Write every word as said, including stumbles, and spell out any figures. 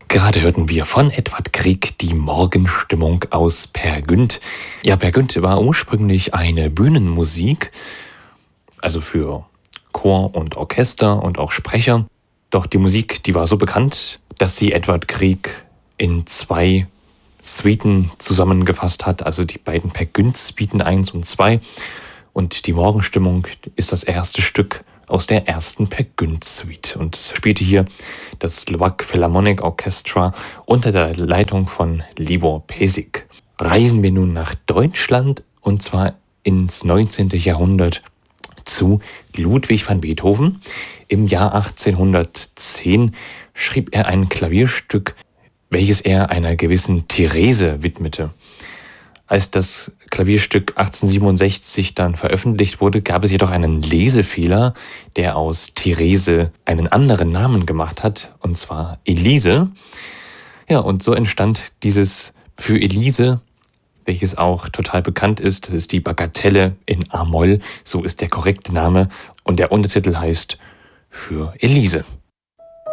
Gerade hörten wir von Edvard Grieg die Morgenstimmung aus Peer Gynt. Ja, Peer Gynt war ursprünglich eine Bühnenmusik, also für Chor und Orchester und auch Sprecher. Doch die Musik, die war so bekannt, dass sie Edvard Grieg in zwei Suiten zusammengefasst hat, also die beiden Peer Gynt Suiten eins und zwei. Und die Morgenstimmung ist das erste Stück aus der ersten Peer Gynt Suite und spielte hier das Slovak Philharmonic Orchestra unter der Leitung von Libor Pesik. Reisen wir nun nach Deutschland und zwar ins neunzehnten Jahrhundert zu Ludwig van Beethoven. Im Jahr achtzehnhundertzehn schrieb er ein Klavierstück, welches er einer gewissen Therese widmete. Als das Klavierstück achtzehnhundertsiebenundsechzig dann veröffentlicht wurde, gab es jedoch einen Lesefehler, der aus Therese einen anderen Namen gemacht hat, und zwar Elise. Ja, und so entstand dieses für Elise, welches auch total bekannt ist. Das ist die Bagatelle in A-Moll, so ist der korrekte Name. Und der Untertitel heißt Für Elise.